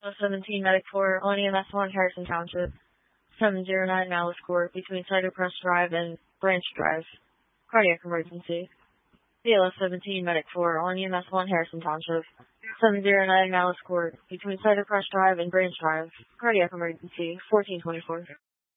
17 Medic 4 on EMS 1 Harrison Township. 709 Malice Court between Cybercrest Drive and Branch Drive. Cardiac emergency. BLS 17 Medic 4 on EMS 1 Harrison Township. 709 Malice Court between Cybercrest Drive and Branch Drive. Cardiac emergency. 1424.